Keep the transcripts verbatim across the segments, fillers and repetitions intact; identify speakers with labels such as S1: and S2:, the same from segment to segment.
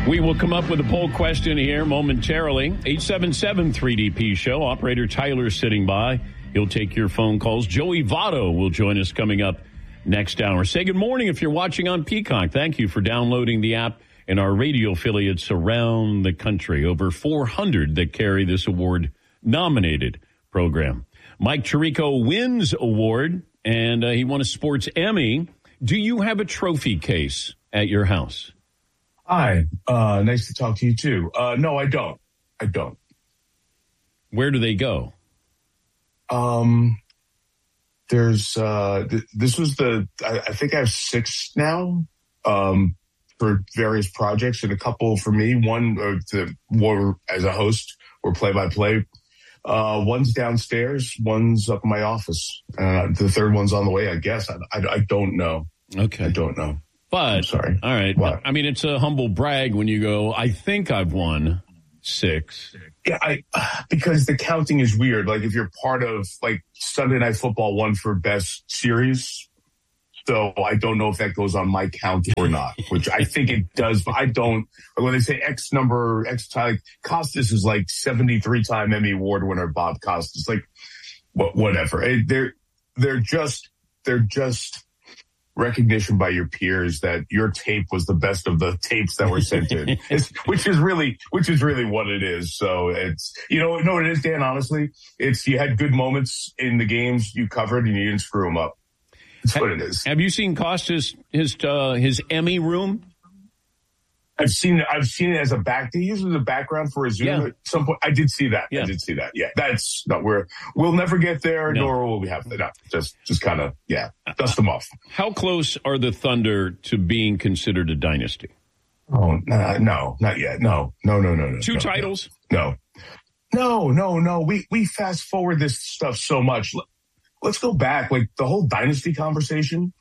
S1: We will come up with a poll question here momentarily. eight seven seven three D P show. Operator Tyler sitting by. He'll take your phone calls. Joey Votto will join us coming up next hour. Say good morning if you're watching on Peacock. Thank you for downloading the app and our radio affiliates around the country. Over four hundred that carry this award-nominated program. Mike Tirico wins award, and uh, he won a Sports Emmy. Do you have a trophy case at your house?
S2: Hi. Uh, nice to talk to you, too. Uh, no, I don't. I don't.
S1: Where do they go?
S2: Um, there's, uh, th- this was the, I, I think I have six now, um, for various projects, and a couple for me. One, uh, the, more as a host or play by play. Uh, one's downstairs, one's up in my office. Uh, the third one's on the way, I guess. I, I, I don't know.
S1: Okay.
S2: I don't know.
S1: But,
S2: I'm sorry.
S1: All right.
S2: What?
S1: I mean, it's a humble brag when you go, I think I've won six.
S2: Yeah, I, because the counting is weird. Like if you're part of like Sunday Night Football won for best series. So I don't know if that goes on my count or not, which I think it does, but I don't. When they say X number, X time, Costas is like seventy-three time Emmy Award winner, Bob Costas, like what, whatever. They're, they're just, they're just recognition by your peers that your tape was the best of the tapes that were sent in, it's, which is really, which is really what it is. So it's, you know, know what it is, Dan, honestly, it's, you had good moments in the games you covered and you didn't screw them up. That's what it is.
S1: Have you seen Costas, his, uh, his Emmy room?
S2: I've seen it. I've seen it as a back. He uses a background for a Zoom
S1: Yeah.
S2: at some point. I did see that.
S1: Yeah.
S2: I did see that. Yeah, that's not where we'll never get there,
S1: No.
S2: nor will we have to. No, just, just kind of, yeah, dust them off.
S1: How close are the Thunder to being considered a dynasty?
S2: Oh no, no, not yet. No, no, no, no, no.
S1: Two
S2: no,
S1: titles?
S2: No, no, no, no. We we fast forward this stuff so much. Let's go back. Like the whole dynasty conversation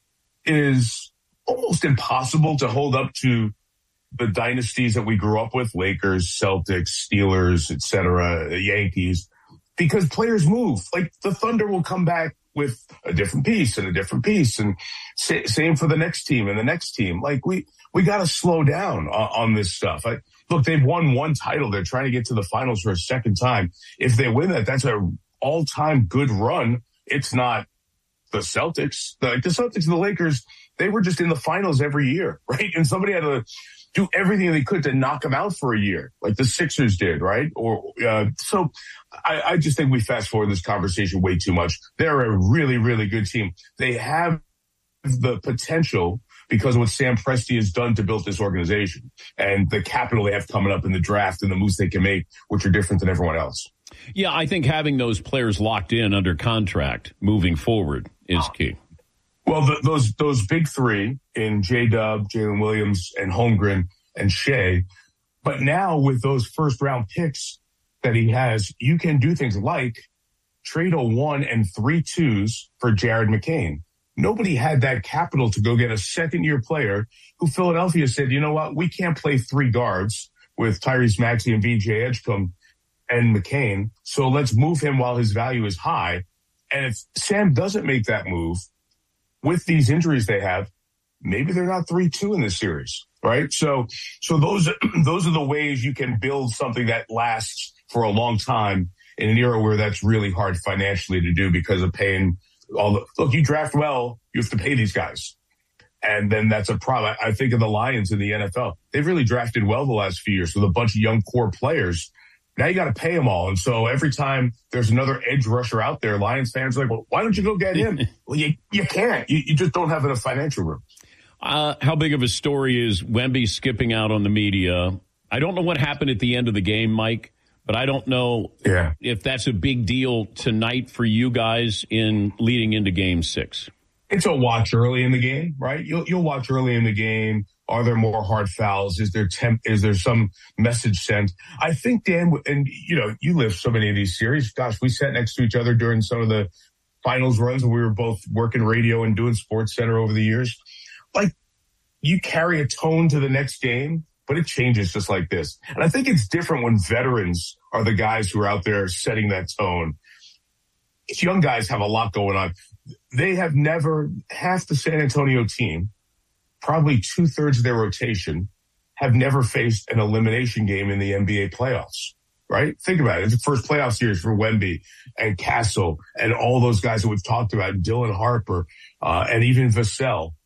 S2: is almost impossible to hold up to the dynasties that we grew up with, Lakers, Celtics, Steelers, et cetera, Yankees, because players move. Like the Thunder will come back with a different piece and a different piece, and sa- same for the next team and the next team. Like we, we got to slow down on, on this stuff. I, look, they've won one title. They're trying to get to the finals for a second time. If they win that, that's an all-time good run. It's not the Celtics. The, the Celtics and the Lakers, they were just in the finals every year, right? And somebody had to do everything they could to knock them out for a year, like the Sixers did, right? Or uh, so I, I just think we fast forward this conversation way too much. They're a really, really good team. They have the potential because of what Sam Presti has done to build this organization and the capital they have coming up in the draft and the moves they can make, which are different than everyone else.
S1: Yeah, I think having those players locked in under contract moving forward is key.
S2: Well, the, those those big three in J-Dub, Jalen Williams, and Holmgren and Shea. But now with those first-round picks that he has, you can do things like trade a one and three twos for Jared McCain. Nobody had that capital to go get a second-year player who Philadelphia said, you know what, we can't play three guards with Tyrese Maxey and V J Edgecombe and McCain, so let's move him while his value is high. And if Sam doesn't make that move, with these injuries they have, maybe they're not three two in this series, right? So, so those, those are the ways you can build something that lasts for a long time in an era where that's really hard financially to do because of paying all the, look, you draft well, you have to pay these guys. And then that's a problem. I think of the Lions in the N F L. They've really drafted well the last few years with a bunch of young core players. Now you got to pay them all. And so every time there's another edge rusher out there, Lions fans are like, well, why don't you go get him? Well, you, you can't. You, you just don't have enough financial room.
S1: Uh, how big of a story is Wemby skipping out on the media? I don't know what happened at the end of the game, Mike, but I don't know
S2: yeah.
S1: if that's a big deal tonight for you guys in leading into game six.
S2: It's a watch early in the game, right? You'll, you'll watch early in the game. Are there more hard fouls? Is there temp? Is there some message sent? I think, Dan, and you know, you lived so many of these series. Gosh, we sat next to each other during some of the finals runs when we were both working radio and doing Sports Center over the years. Like, you carry a tone to the next game, but it changes just like this. And I think it's different when veterans are the guys who are out there setting that tone. These young guys have a lot going on. They have never, half the San Antonio team, probably two-thirds of their rotation, have never faced an elimination game in the N B A playoffs, right? Think about it. It's the first playoff series for Wemby and Castle and all those guys that we've talked about, Dylan Harper, uh, and even Vassell.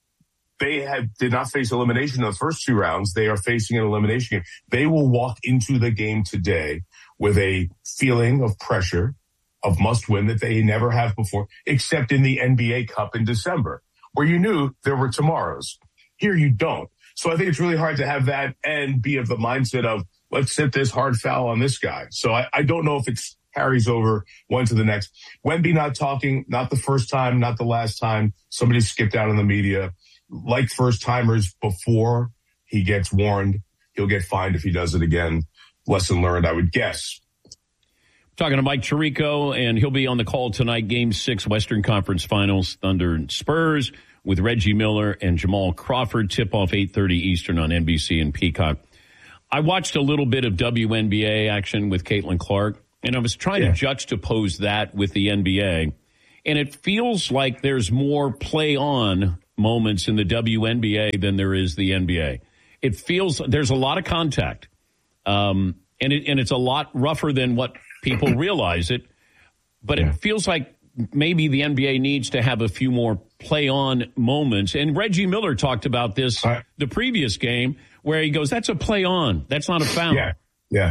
S2: They had, did not face elimination in the first two rounds. They are facing an elimination game. They will walk into the game today with a feeling of pressure, of must win that they never have before, except in the N B A Cup in December, where you knew there were tomorrows. Here you don't. So I think it's really hard to have that and be of the mindset of, let's set this hard foul on this guy. So I, I don't know if it carries over one to the next. Wemby not talking, not the first time, not the last time. Somebody skipped out in the media. Like first timers, before he gets warned, he'll get fined if he does it again. Lesson learned, I would guess.
S1: Talking to Mike Tirico, and he'll be on the call tonight. Game six, Western Conference Finals, Thunder and Spurs, with Reggie Miller and Jamal Crawford. Tip-off eight thirty Eastern on N B C and Peacock. I watched a little bit of W N B A action with Caitlin Clark, and I was trying yeah. to juxtapose that with the N B A. And it feels like there's more play-on moments in the W N B A than there is the N B A. It feels there's a lot of contact, um, and it, and it's a lot rougher than what people realize it. But yeah. it feels like maybe the N B A needs to have a few more play-on moments. And Reggie Miller talked about this right. the previous game, where he goes, "That's a play-on. That's not a foul."
S2: Yeah, yeah.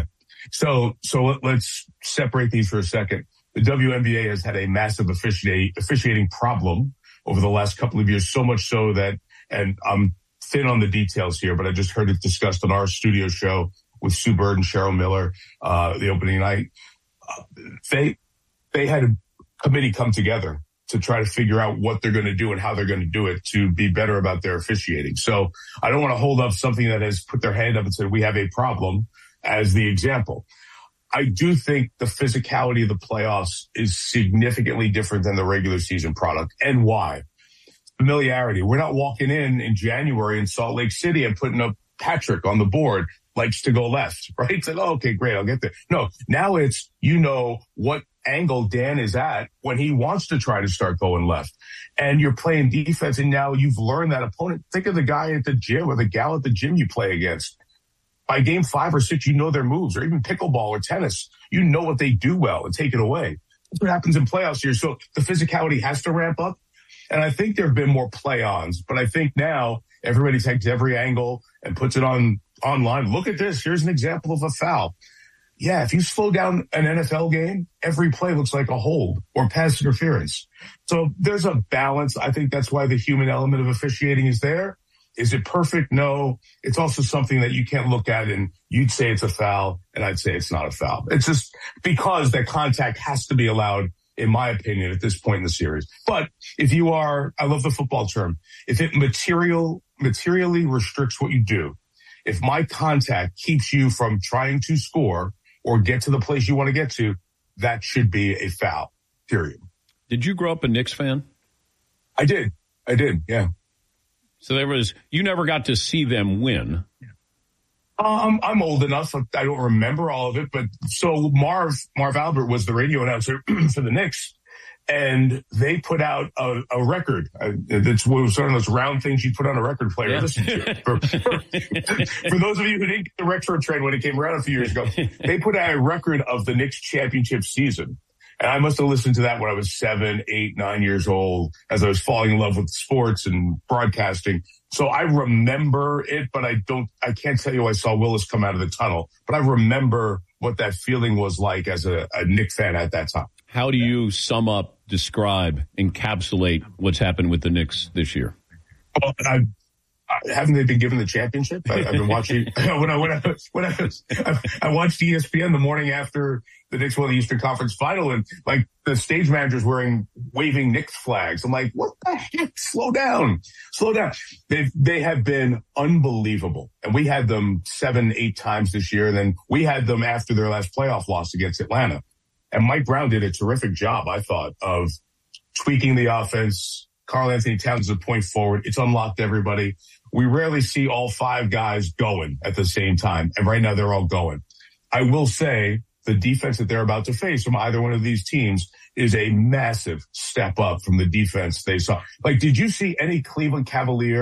S2: So so let's separate these for a second. The W N B A has had a massive officiating, officiating problem over the last couple of years, so much so that, and I'm thin on the details here, but I just heard it discussed on our studio show with Sue Bird and Cheryl Miller, uh, the opening night. Uh, they, they had a committee come together to try to figure out what they're going to do and how they're going to do it to be better about their officiating. So I don't want to hold up something that has put their hand up and said, we have a problem as the example. I do think the physicality of the playoffs is significantly different than the regular season product. And why? Familiarity. We're not walking in in January in Salt Lake City and putting up Patrick on the board, likes to go left, right? It's like, oh, okay, great, I'll get there. No, now it's, you know, what angle Dan is at when he wants to try to start going left. And you're playing defense, and now you've learned that opponent. Think of the guy at the gym or the gal at the gym you play against. By game five or six, you know their moves, or even pickleball or tennis. You know what they do well and take it away. That's what happens in playoffs here. So the physicality has to ramp up. And I think there have been more play-ons, but I think now everybody takes every angle and puts it on online. Look at this. Here's an example of a foul. Yeah, if you slow down an N F L game, every play looks like a hold or pass interference. So there's a balance. I think that's why the human element of officiating is there. Is it perfect? No. It's also something that you can't look at and you'd say it's a foul and I'd say it's not a foul. It's just because that contact has to be allowed, in my opinion, at this point in the series. But if you are, I love the football term, if it material, materially restricts what you do, if my contact keeps you from trying to score or get to the place you want to get to, that should be a foul, period.
S1: Did you grow up a Knicks fan?
S2: I did. I did, yeah.
S1: So there was, you never got to see them win.
S2: Um, I'm old enough. I don't remember all of it, but so Marv, Marv Albert was the radio announcer for the Knicks, and they put out a, a record. Uh, that's what was one of those round things you put on a record player. Yeah. Listen to. For, for, for those of you who didn't get the retro trend when it came around a few years ago, they put out a record of the Knicks championship season. And I must have listened to that when I was seven, eight, nine years old, as I was falling in love with sports and broadcasting. So I remember it, but I don't, I can't tell you I saw Willis come out of the tunnel, but I remember what that feeling was like as a, a Knicks fan at that time.
S1: How do you sum up, describe, encapsulate what's happened with the Knicks this year?
S2: Well, I, I, haven't they been given the championship? I, I've been watching when I when I when I, I, I watched E S P N the morning after the Knicks won the Eastern Conference Final, and like the stage manager's wearing waving Knicks flags. I'm like, what the heck? Slow down, slow down. They they have been unbelievable, and we had them seven, eight times this year. And then we had them after their last playoff loss against Atlanta. And Mike Brown did a terrific job, I thought, of tweaking the offense. Karl Anthony Towns is a point forward. It's unlocked everybody. We rarely see all five guys going at the same time. And right now they're all going. I will say the defense that they're about to face from either one of these teams is a massive step up from the defense they saw. Like, did you see any Cleveland Cavalier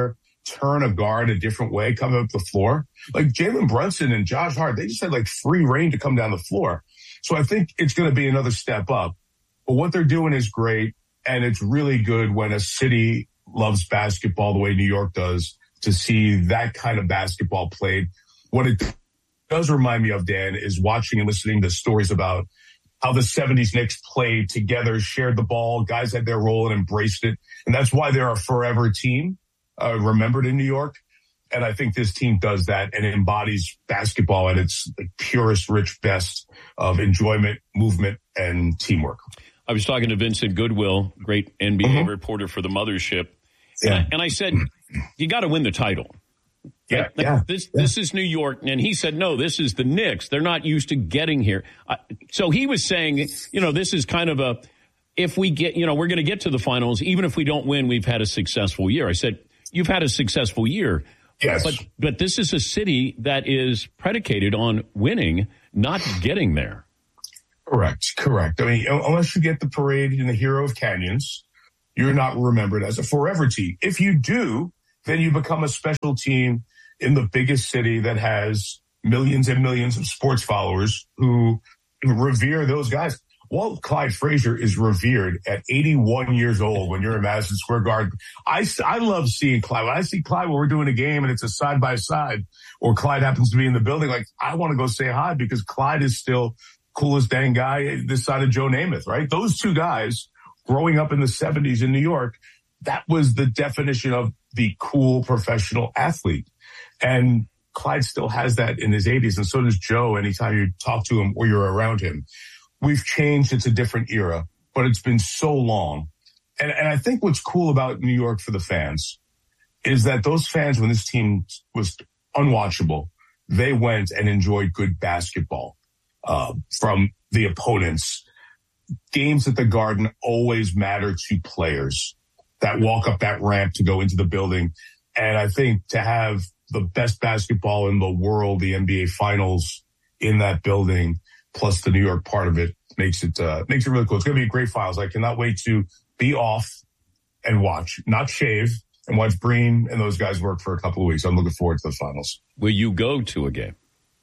S2: turn a guard a different way coming up the floor. Like Jalen Brunson and Josh Hart, they just had like free reign to come down the floor. So I think it's going to be another step up. But what they're doing is great. And it's really good when a city loves basketball the way New York does to see that kind of basketball played. What it does remind me of, Dan, is watching and listening to stories about how the seventies Knicks played together, shared the ball, guys had their role and embraced it. And that's why they're a forever team, uh, remembered in New York. And I think this team does that and embodies basketball at its like, purest, rich best of enjoyment, movement, and teamwork.
S1: I was talking to Vincent Goodwill, great N B A mm-hmm. reporter for the Mothership. Yeah. And, I, and I said, you got to win the title.
S2: Yeah, yeah,
S1: this
S2: yeah.
S1: this is New York. And he said, no, this is the Knicks. They're not used to getting here. Uh, so he was saying, you know, this is kind of a, if we get, you know, we're going to get to the finals. Even if we don't win, we've had a successful year. I said, you've had a successful year.
S2: Yes.
S1: But, but this is a city that is predicated on winning, not getting there.
S2: Correct, correct. I mean, unless you get the parade in the Hero of Canyons, you're not remembered as a forever team. If you do, then you become a special team in the biggest city that has millions and millions of sports followers who revere those guys. Walt Clyde Frazier is revered at eighty-one years old when you're in Madison Square Garden. I, I love seeing Clyde. When I see Clyde when we're doing a game and it's a side-by-side or Clyde happens to be in the building, like I want to go say hi because Clyde is still coolest dang guy this side of Joe Namath, right? Those two guys growing up in the seventies in New York, that was the definition of the cool professional athlete. And Clyde still has that in his eighties, and so does Joe anytime you talk to him or you're around him. We've changed. It's a different era, but it's been so long. And, and I think what's cool about New York for the fans is that those fans, when this team was unwatchable, they went and enjoyed good basketball uh, from the opponents. Games at the Garden always matter to players that walk up that ramp to go into the building. And I think to have the best basketball in the world, the N B A Finals in that building, plus the New York part of it, makes it uh, makes it really cool. It's going to be a great finals. I cannot wait to be off and watch, not shave, and watch Breen and those guys work for a couple of weeks. I'm looking forward to the finals.
S1: Will you go to a game?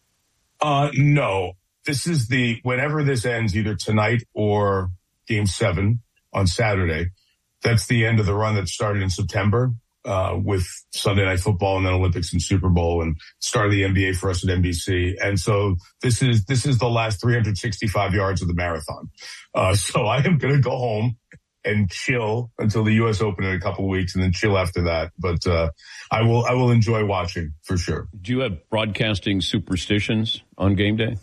S2: Uh, no. This is the, whenever this ends, either tonight or game seven on Saturday, that's the end of the run that started in September uh, with Sunday Night Football and then Olympics and Super Bowl and start of the N B A for us at N B C. And so this is, this is the last three hundred sixty-five yards of the marathon. Uh, so I am going to go home and chill until the U S Open in a couple of weeks and then chill after that. But uh, I will, I will enjoy watching for sure.
S1: Do you have broadcasting superstitions on game day?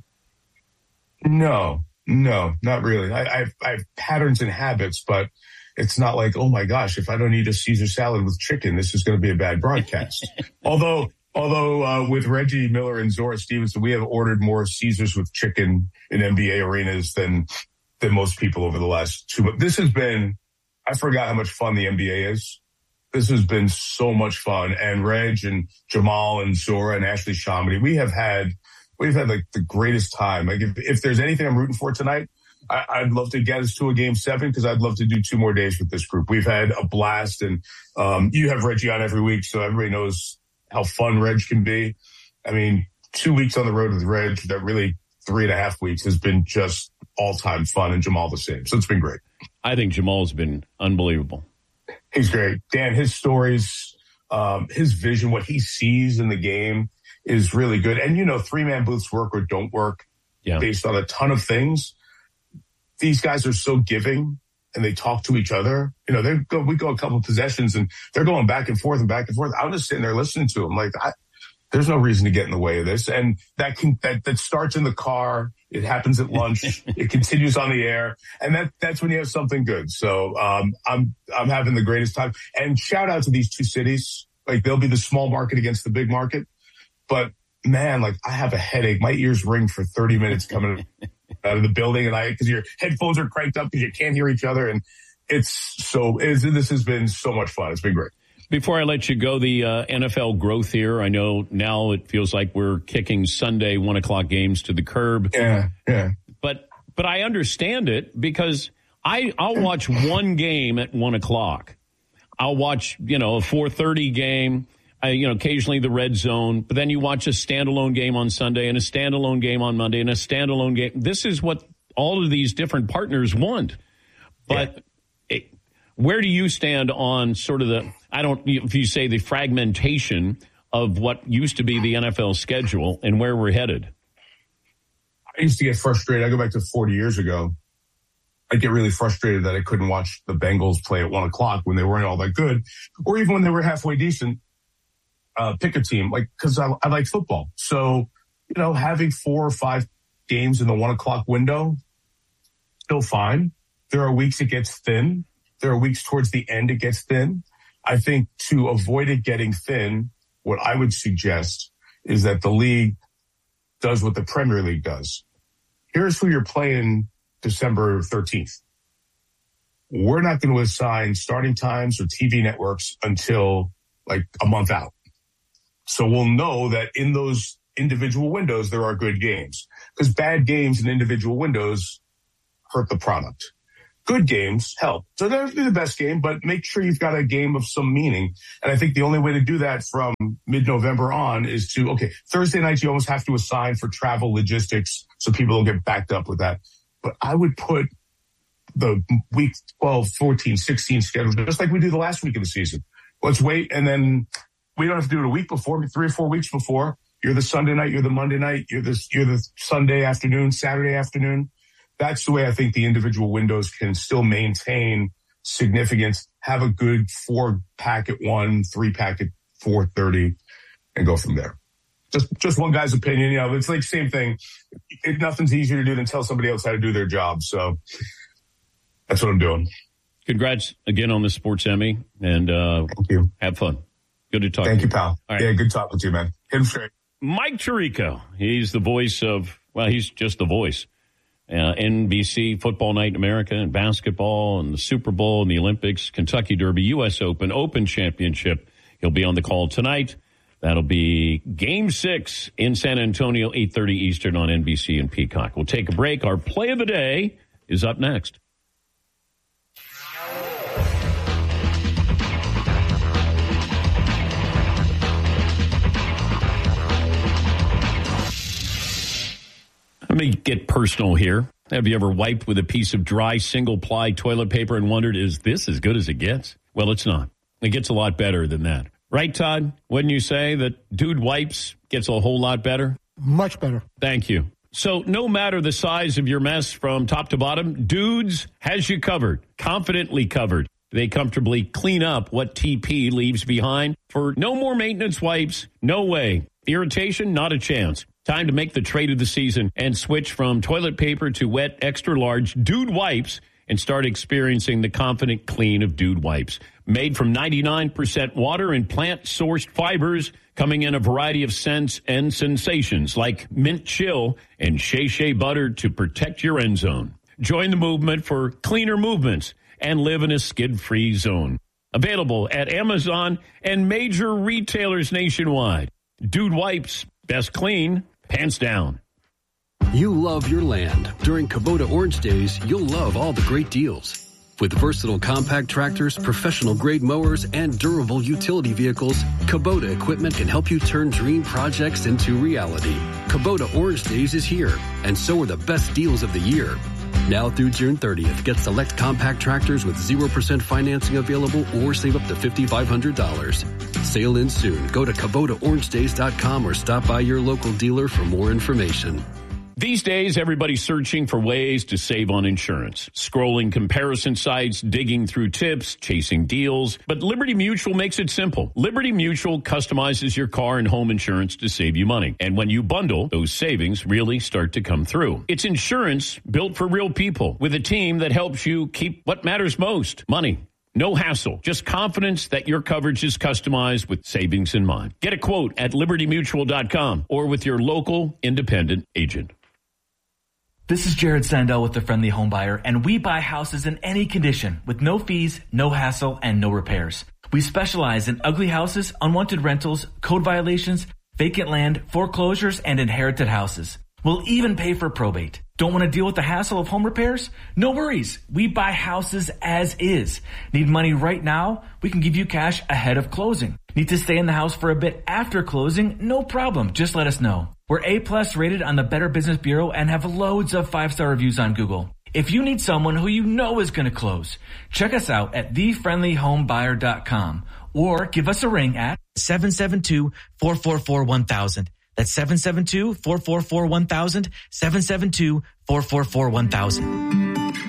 S2: No, no, not really. I, I, have, I have patterns and habits, but it's not like, oh my gosh, if I don't eat a Caesar salad with chicken, this is going to be a bad broadcast. although, although uh, with Reggie Miller and Zora Stevenson, we have ordered more Caesars with chicken in N B A arenas than than most people over the last two. But this has been, I forgot how much fun the N B A is. This has been so much fun. And Reg and Jamal and Zora and Ashley Shamedy, we have had. We've had like the greatest time. Like if, if there's anything I'm rooting for tonight, I, I'd love to get us to a game seven because I'd love to do two more days with this group. We've had a blast, and um, you have Reggie on every week, so everybody knows how fun Reg can be. I mean, two weeks on the road with Reg, that really three and a half weeks has been just all-time fun, and Jamal the same. So it's been great.
S1: I think Jamal's been unbelievable.
S2: He's great. Dan, his stories, um, his vision, what he sees in the game, is really good. And, you know, three-man booths work or don't work yeah. based on a ton of things. These guys are so giving, and they talk to each other. You know, they go, we go a couple of possessions, and they're going back and forth and back and forth. I'm just sitting there listening to them. Like, I, there's no reason to get in the way of this. And that can, that, that starts in the car. It happens at lunch. It continues on the air. And that, that's when you have something good. So, um, I'm, I'm having the greatest time. And shout out to these two cities. Like, they'll be the small market against the big market. But man, like I have a headache. My ears ring for thirty minutes coming out of the building, and I, cause your headphones are cranked up because you can't hear each other. And it's so, it's, this has been so much fun. It's been great.
S1: Before I let you go, the uh, N F L growth here, I know now it feels like we're kicking Sunday one o'clock games to the curb.
S2: Yeah. Yeah.
S1: But, but I understand it because I, I'll watch one game at one o'clock. I'll watch, you know, a four thirty game, I, you know, occasionally the red zone, but then you watch a standalone game on Sunday and a standalone game on Monday and a standalone game. This is what all of these different partners want. But yeah. it, where do you stand on sort of the, I don't, if you say the fragmentation of what used to be the N F L schedule and where we're headed?
S2: I used to get frustrated. I go back to forty years ago. I get really frustrated that I couldn't watch the Bengals play at one o'clock when they weren't all that good, or even when they were halfway decent. Uh, pick a team, like, because I, I like football. So, you know, having four or five games in the one o'clock window, still fine. There are weeks it gets thin. There are weeks towards the end it gets thin. I think to avoid it getting thin, what I would suggest is that the league does what the Premier League does. Here's who you're playing December thirteenth. We're not going to assign starting times or T V networks until like a month out. So we'll know that in those individual windows, there are good games, because bad games in individual windows hurt the product. Good games help. So that would be the best game, but make sure you've got a game of some meaning. And I think the only way to do that from mid-November on is to, okay, Thursday nights you almost have to assign for travel logistics so people don't get backed up with that. But I would put the week twelve, fourteen, sixteen schedule just like we do the last week of the season. Let's wait, and then we don't have to do it a week before, three or four weeks before. You're the Sunday night, you're the Monday night, you're the, you're the Sunday afternoon, Saturday afternoon. That's the way I think the individual windows can still maintain significance, have a good four pack at one, three pack at four thirty, and go from there. Just just one guy's opinion. You know, it's like same thing. It, nothing's easier to do than tell somebody else how to do their job. So that's what I'm doing.
S1: Congrats again on the Sports Emmy, and uh,
S2: Thank you.
S1: Have fun. Good to talk
S2: Thank
S1: to
S2: you, pal.
S1: Right.
S2: Yeah, good talking to you, man. Hit him straight.
S1: Mike Tirico. He's the voice of, well, he's just the voice. Uh, N B C, Football Night in America, and basketball, and the Super Bowl, and the Olympics, Kentucky Derby, U S Open, Open Championship. He'll be on the call tonight. That'll be Game six in San Antonio, eight thirty Eastern on N B C and Peacock. We'll take a break. Our play of the day is up next. Let me get personal here. Have you ever wiped with a piece of dry single-ply toilet paper and wondered, is this as good as it gets? Well, it's not. It gets a lot better than that. Right, Todd? Wouldn't you say that Dude Wipes gets a whole lot better?
S3: Much better.
S1: Thank you. So no matter the size of your mess from top to bottom, Dudes has you covered, confidently covered. They comfortably clean up what T P leaves behind for no more maintenance wipes. No way. Irritation, not a chance. Time to make the trade of the season and switch from toilet paper to wet, extra-large Dude Wipes and start experiencing the confident clean of Dude Wipes. Made from ninety-nine percent water and plant-sourced fibers, coming in a variety of scents and sensations like mint chill and Shea Shea butter to protect your end zone. Join the movement for cleaner movements and live in a skid-free zone. Available at Amazon and major retailers nationwide. Dude Wipes, best clean, pants down.
S4: You love your land. During Kubota Orange Days, you'll love all the great deals. With versatile compact tractors, professional-grade mowers, and durable utility vehicles, Kubota equipment can help you turn dream projects into reality. Kubota Orange Days is here, and so are the best deals of the year. Now through June thirtieth, get select compact tractors with zero percent financing available or save up to five thousand five hundred dollars. Sale ends soon. Go to Kubota Orange Days dot com or stop by your local dealer for more information.
S1: These days, everybody's searching for ways to save on insurance. Scrolling comparison sites, digging through tips, chasing deals. But Liberty Mutual makes it simple. Liberty Mutual customizes your car and home insurance to save you money. And when you bundle, those savings really start to come through. It's insurance built for real people with a team that helps you keep what matters most, money. No hassle, just confidence that your coverage is customized with savings in mind. Get a quote at liberty mutual dot com or with your local independent agent.
S5: This is Jared Sandell with The Friendly Home Buyer, and we buy houses in any condition with no fees, no hassle, and no repairs. We specialize in ugly houses, unwanted rentals, code violations, vacant land, foreclosures, and inherited houses. We'll even pay for probate. Don't want to deal with the hassle of home repairs? No worries. We buy houses as is. Need money right now? We can give you cash ahead of closing. Need to stay in the house for a bit after closing? No problem. Just let us know. We're A-plus rated on the Better Business Bureau and have loads of five-star reviews on Google. If you need someone who you know is going to close, check us out at the friendly home buyer dot com or give us a ring at
S3: seven seven two, four four four, one thousand. That's seven seven two, four four four, one thousand, seven seven two, four four four, one thousand.